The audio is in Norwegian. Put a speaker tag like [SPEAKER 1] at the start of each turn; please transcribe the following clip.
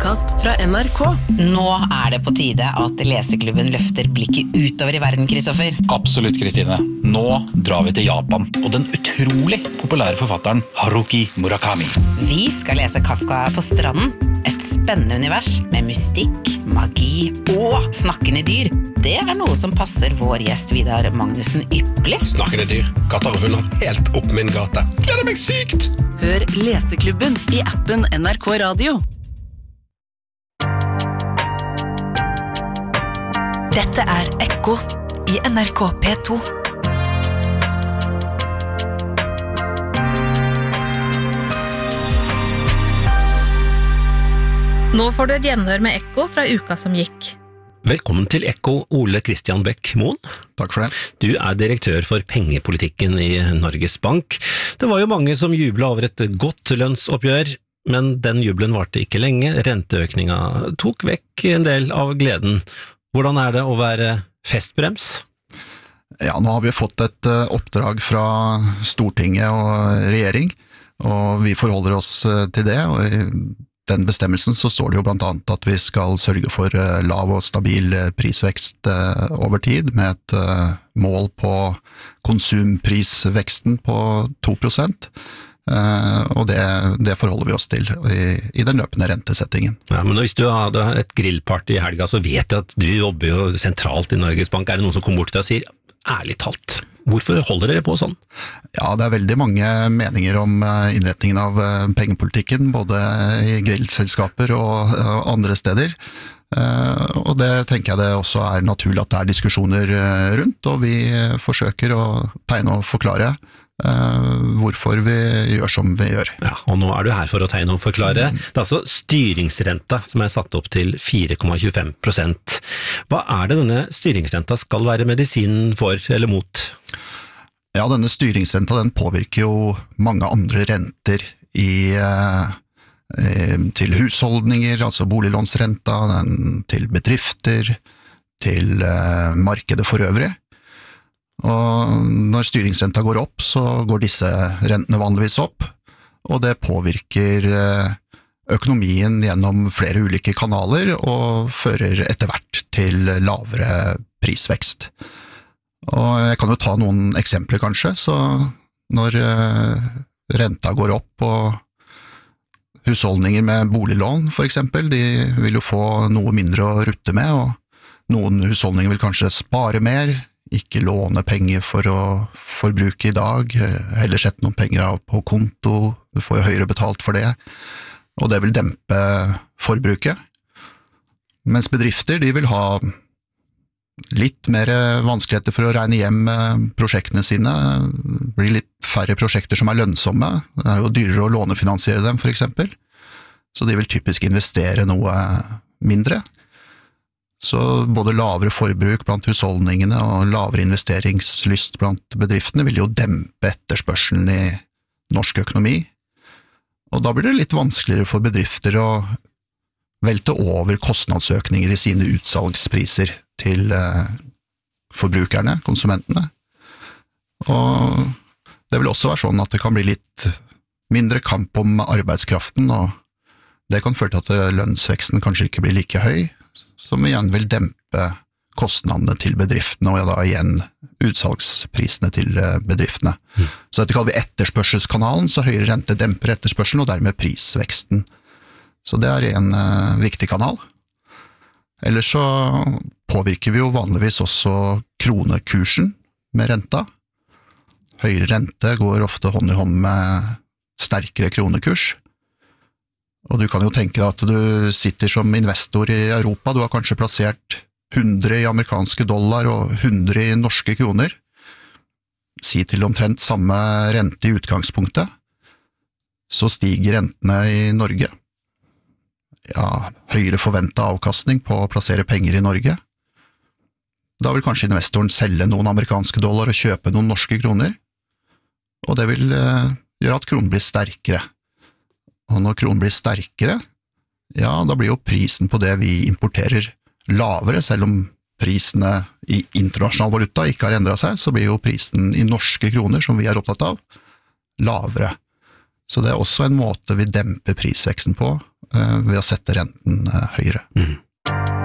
[SPEAKER 1] podcast fra NRK.
[SPEAKER 2] Nå det på tide at Leseklubben løfter blikket utover I verden, Kristoffer.
[SPEAKER 3] Absolutt, Kristine. Nå drar vi til Japan og den utrolig populære forfatteren Haruki Murakami.
[SPEAKER 2] Vi skal lese Kafka på stranden. Et spennende univers med mystikk, magi og snakkende dyr. Det noe som passer vår gjest Vidar Magnussen ypperlig.
[SPEAKER 4] Snakkende dyr, katter og hunder, helt opp min gate. Gleder meg sykt!
[SPEAKER 1] Hør Leseklubben I appen NRK Radio.
[SPEAKER 5] Dette Ekko I NRK P2.
[SPEAKER 6] Nå får du et gjenhør med Ekko fra uka som gikk.
[SPEAKER 7] Velkommen til Ekko, Ole Kristian Bech-Moen.
[SPEAKER 8] Takk for det.
[SPEAKER 7] Du direktør for pengepolitikken I Norges Bank. Det var jo mange som jublet over et godt lønnsoppgjør, men den jubelen varte ikke lenge. Renteøkninga tok vekk en del av gleden. Hvordan det å være festbrems?
[SPEAKER 8] Ja, nå har vi fått et oppdrag fra Stortinget og regjering, og vi forholder oss til det, og I den bestemmelsen så står det jo blant annet at vi skal sørge for lav og stabil prisvekst over tid, med et mål på konsumprisveksten på 2%. Og det forholder vi oss til I den løpende rentesettingen.
[SPEAKER 7] Ja, men hvis du hadde et grillparty I helga, så vet jeg at du jobber jo sentralt I Norges Bank. Det noen som kommer bort til deg og sier, ærlig talt, hvorfor holder dere på sånn?
[SPEAKER 8] Ja, det veldig mange meninger om innretningen av pengepolitikken, både I grillselskaper og andre steder. Og det tenker jeg det også naturlig at det diskusjoner rundt, og vi forsøker å tegne og forklare hvorfor vi gjør som vi gjør.
[SPEAKER 7] Ja, og nå du her for å tegne og forklare. Det altså styringsrenta som satt opp til 4,25%. Hva det denne styringsrenta skal være medisinen for eller mot?
[SPEAKER 8] Ja, denne styringsrenta den påvirker jo mange andre renter til husholdninger, altså boliglånsrenta, til bedrifter, til markedet for øvrig. Og når styringsrenta går opp, så går disse rentene vanligvis opp, og det påvirker økonomien gjennom flere ulike kanaler og fører etter hvert til lavere prisvekst. Og jeg kan jo ta noen eksempler kanskje, så når renta går opp og husholdninger med boliglån for eksempel, de vil jo få noe mindre å rutte med, og noen husholdninger vil kanskje spare mer, ikke låne penger for å forbruke I dag, heller sette noen penger av på konto, du får jo høyere betalt for det, og det vil dempe forbruket. Mens bedrifter, de vil ha litt mer vanskeligheter for å regne hjem prosjektene sine, det blir litt færre prosjekter som lønnsomme, det jo dyrere å lånefinansiere dem for eksempel, så de vil typisk investere noe mindre. Så både lavere forbruk blant husholdningene og lavere investeringslyst blant bedriftene vil jo dempe etterspørselen I norsk økonomi, og da blir det litt vanskeligere for bedrifter å velte over kostnadsøkninger I sine utsalgspriser til forbrukerne, konsumentene. Og det vil også være sånn at det kan bli litt mindre kamp om arbeidskraften, og det kan føre til at lønnsveksten kanskje ikke blir like høy, som igjen vil dempe kostnadene til bedriftene, og da igjen utsalgsprisene til bedriftene. Så dette kaller vi etterspørselskanalen, så høyere rente demper etterspørselen, og dermed prisveksten. Så det en viktig kanal. Ellers så påvirker vi jo vanligvis også kronekursen med renta. Høyere rente går ofte hånd I hånd med sterkere kronekurs. Og du kan jo tenke deg at du sitter som investor I Europa, du har kanskje plassert 100 I amerikanske dollar og 100 I norske kroner. Si til omtrent samme rente I utgangspunktet, så stiger rentene I Norge. Ja, høyere forventet avkastning på å plassere penger I Norge. Da vil kanskje investoren selge noen amerikanske dollar og kjøpe noen norske kroner, og det vil gjøre at kronen blir sterkere. Og når kronen blir sterkere, ja, da blir jo prisen på det vi importerer lavere, selv om prisene I internasjonal valuta ikke har endret seg, så blir jo prisen I norske kroner, som vi opptatt av, lavere. Så det også en måte vi demper prisveksten på, ved å sette renten høyere.
[SPEAKER 7] Mm.